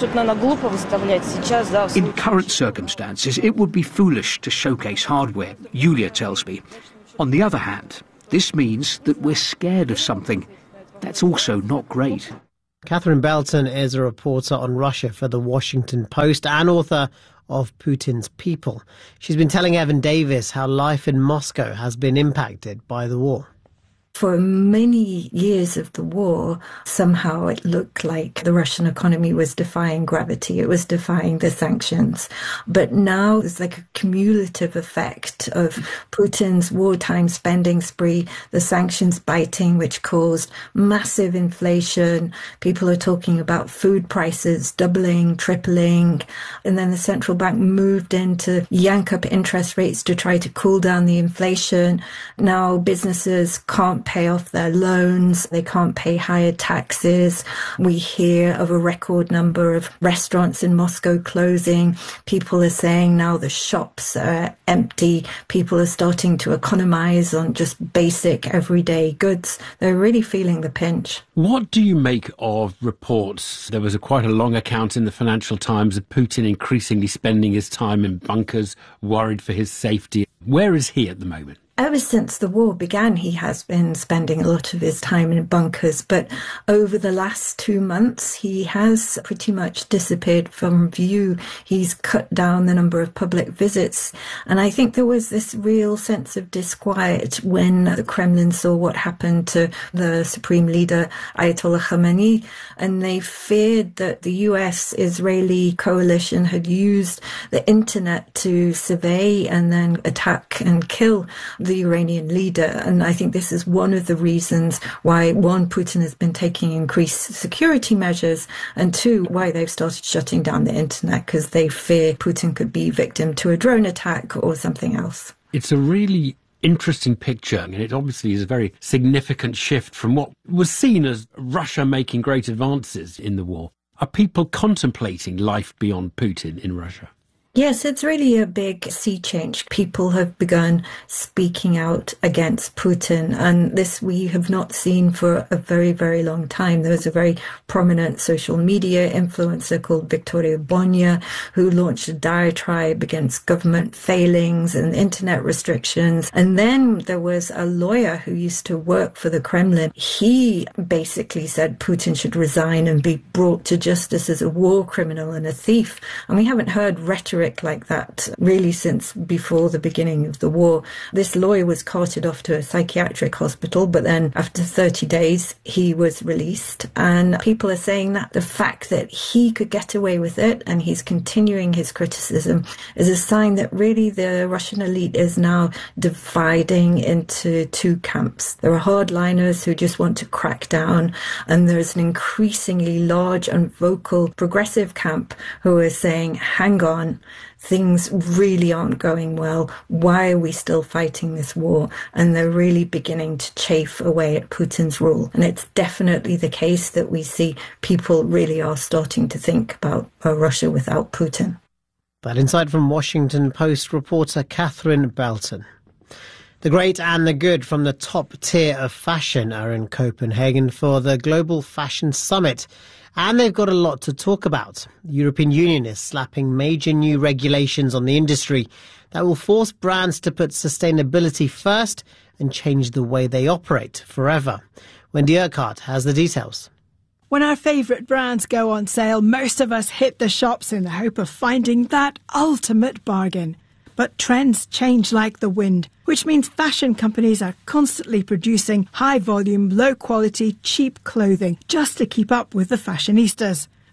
current circumstances, it would be foolish to showcase hardware, Yulia tells me. On the other hand, this means that we're scared of something. That's also not great. Catherine Belton is a reporter on Russia for The Washington Post and author of Putin's People. She's been telling Evan Davis how life in Moscow has been impacted by the war. For many years of the war, somehow it looked like the Russian economy was defying gravity. It was defying the sanctions. But now there's like a cumulative effect of Putin's wartime spending spree, the sanctions biting, which caused massive inflation. People are talking about food prices doubling, tripling. And then the central bank moved in to yank up interest rates to try to cool down the inflation. Now businesses can't pay off their loans, they can't pay higher taxes. We hear of a record number of restaurants in Moscow closing. People are saying now the shops are empty. People are starting to economize on just basic everyday goods. They're really feeling the pinch. What do you make of reports? There was a quite a long account in the Financial Times of Putin increasingly spending his time in bunkers, worried for his safety. Where is he at the moment? Ever since the war began, he has been spending a lot of his time in bunkers, but over the last two months, he has pretty much disappeared from view. He's cut down the number of public visits. And I think there was this real sense of disquiet when the Kremlin saw what happened to the Supreme Leader, Ayatollah Khamenei, and they feared that the U S-Israeli coalition had used the internet to survey and then attack and kill the Iranian leader. And I think this is one of the reasons why, one, Putin has been taking increased security measures, and two, why they've started shutting down the internet, because they fear Putin could be victim to a drone attack or something else. It's a really interesting picture, and it obviously is a very significant shift from what was seen as Russia making great advances in the war. Are people contemplating life beyond Putin in Russia? Yes, it's really a big sea change. People have begun speaking out against Putin, and this we have not seen for a very, very long time. There was a very prominent social media influencer called Victoria Bonya who launched a diatribe against government failings and internet restrictions. And then there was a lawyer who used to work for the Kremlin. He basically said Putin should resign and be brought to justice as a war criminal and a thief. And we haven't heard rhetoric like that really since before the beginning of the war. This lawyer was carted off to a psychiatric hospital, but then after thirty days he was released, and people are saying that the fact that he could get away with it and he's continuing his criticism is a sign that really the Russian elite is now dividing into two camps. There are hardliners who just want to crack down, and there's an increasingly large and vocal progressive camp who are saying, hang on, things really aren't going well. Why are we still fighting this war? And they're really beginning to chafe away at Putin's rule. And it's definitely the case that we see people really are starting to think about a Russia without Putin. That insight from Washington Post reporter Catherine Belton. The great and the good from the top tier of fashion are in Copenhagen for the Global Fashion Summit. And they've got a lot to talk about. The European Union is slapping major new regulations on the industry that will force brands to put sustainability first and change the way they operate forever. Wendy Urquhart has the details. When our favourite brands go on sale, most of us hit the shops in the hope of finding that ultimate bargain. But trends change like the wind, which means fashion companies are constantly producing high-volume, low-quality, cheap clothing just to keep up with the fashionistas.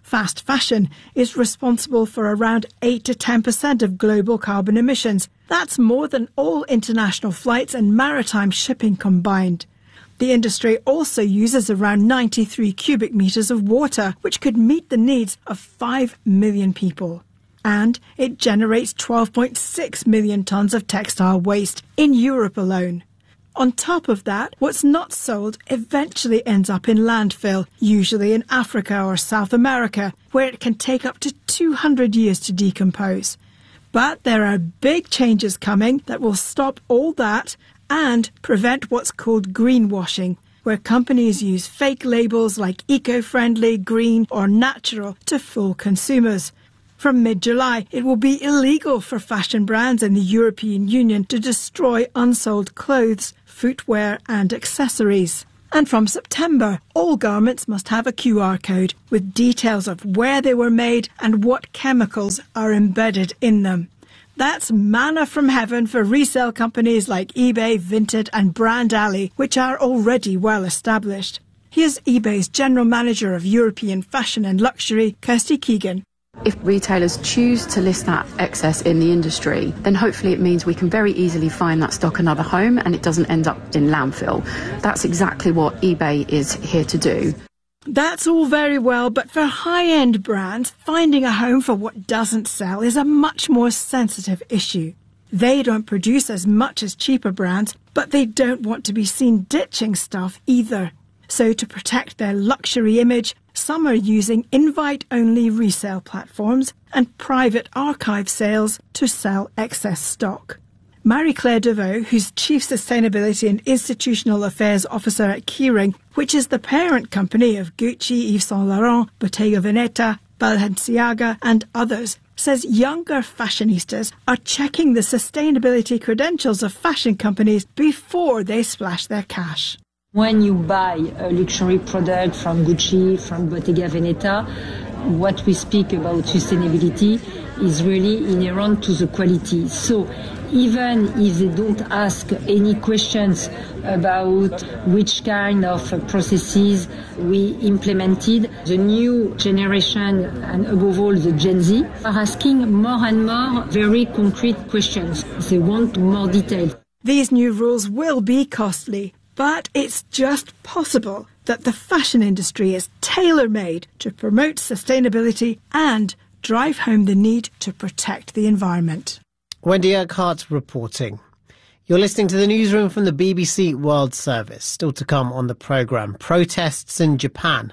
Fast fashion is responsible for around eight to ten percent of global carbon emissions. That's more than all international flights and maritime shipping combined. The industry also uses around ninety-three cubic metres of water, which could meet the needs of five million people. And it generates twelve point six million tonnes of textile waste in Europe alone. On top of that, what's not sold eventually ends up in landfill, usually in Africa or South America, where it can take up to two hundred years to decompose. But there are big changes coming that will stop all that and prevent what's called greenwashing, where companies use fake labels like eco-friendly, green or natural to fool consumers. From mid-July, it will be illegal for fashion brands in the European Union to destroy unsold clothes, footwear and accessories. And from September, all garments must have a Q R code with details of where they were made and what chemicals are embedded in them. That's manna from heaven for resale companies like eBay, Vinted and Brand Alley, which are already well established. Here's eBay's General Manager of European Fashion and Luxury, Kirsty Keegan. If retailers choose to list that excess in the industry, then hopefully it means we can very easily find that stock another home and it doesn't end up in landfill. That's exactly what eBay is here to do. That's all very well, but for high-end brands, finding a home for what doesn't sell is a much more sensitive issue. They don't produce as much as cheaper brands, but they don't want to be seen ditching stuff either. So to protect their luxury image, some are using invite-only resale platforms and private archive sales to sell excess stock. Marie-Claire Deveau, who's Chief Sustainability and Institutional Affairs Officer at Kering, which is the parent company of Gucci, Yves Saint Laurent, Bottega Veneta, Balenciaga and others, says younger fashionistas are checking the sustainability credentials of fashion companies before they splash their cash. When you buy a luxury product from Gucci, from Bottega Veneta, what we speak about sustainability is really inherent to the quality. So even if they don't ask any questions about which kind of processes we implemented, the new generation, and above all the Gen Z, are asking more and more very concrete questions. They want more detail. These new rules will be costly, but it's just possible that the fashion industry is tailor-made to promote sustainability and drive home the need to protect the environment. Wendy Urquhart reporting. You're listening to the newsroom from the B B C World Service. Still to come on the programme, protests in Japan.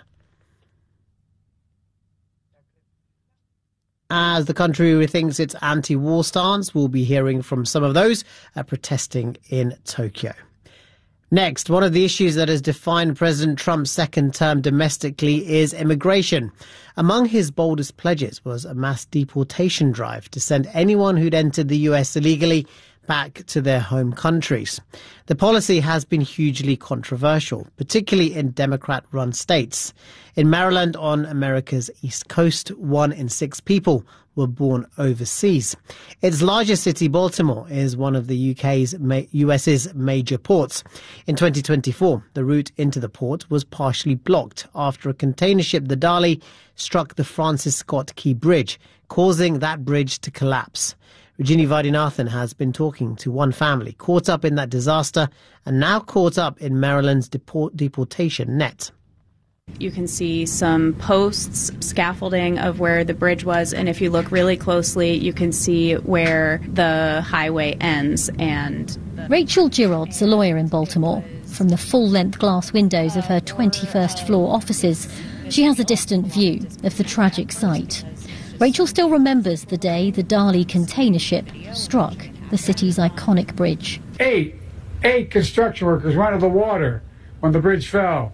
As the country rethinks its anti-war stance, we'll be hearing from some of those uh, protesting in Tokyo. Next, one of the issues that has defined President Trump's second term domestically is immigration. Among his boldest pledges was a mass deportation drive to send anyone who'd entered the U S illegally back to their home countries. The policy has been hugely controversial, particularly in Democrat-run states. In Maryland, on America's East Coast, one in six people were born overseas. Its largest city, Baltimore, is one of the U K's US's major ports. In twenty twenty-four, the route into the port was partially blocked after a container ship, the Dali, struck the Francis Scott Key Bridge, causing that bridge to collapse. Rajini Vaidyanathan has been talking to one family caught up in that disaster and now caught up in Maryland's deport- deportation net. You can see some posts, scaffolding of where the bridge was, and if you look really closely, you can see where the highway ends. And Rachel Girod's a lawyer in Baltimore. From the full-length glass windows of her twenty-first floor offices, she has a distant view of the tragic sight. Rachel still remembers the day the Dali container ship struck the city's iconic bridge. Eight, eight construction workers went into the water when the bridge fell.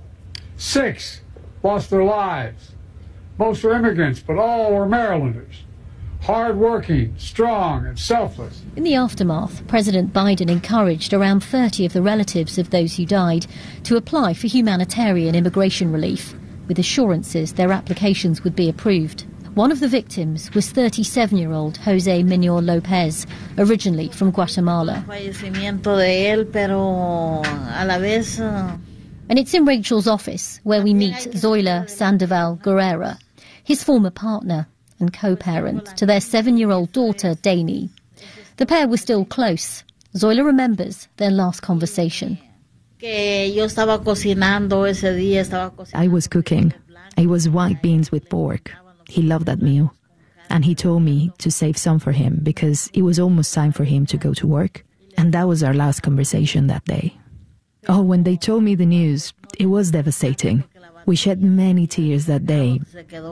Six lost their lives. Most were immigrants, but all were Marylanders. Hard-working, strong, and selfless. In the aftermath, President Biden encouraged around thirty of the relatives of those who died to apply for humanitarian immigration relief, with assurances their applications would be approved. One of the victims was thirty-seven-year-old Jose Minor Lopez, originally from Guatemala. And it's in Rachel's office where we meet Zoila Sandoval Guerrera. his former partner and co-parent to their seven-year-old daughter, Dani. The pair were still close. Zoila remembers their last conversation. I was cooking. It was white beans with pork. He loved that meal. And he told me to save some for him because it was almost time for him to go to work. And that was our last conversation that day. Oh, when they told me the news, it was devastating. We shed many tears that day.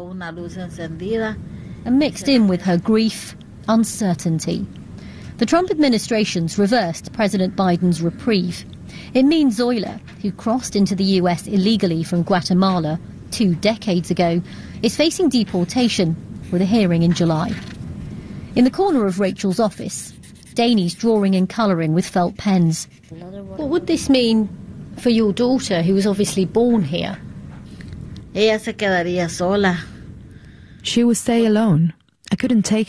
And mixed in with her grief, uncertainty. The Trump administration's reversed President Biden's reprieve. It means Zoila, who crossed into the U S illegally from Guatemala two decades ago, is facing deportation with a hearing in July. In the corner of Rachel's office, Dani's drawing and colouring with felt pens. What would this mean for your daughter, who was obviously born here? She would stay alone. I couldn't take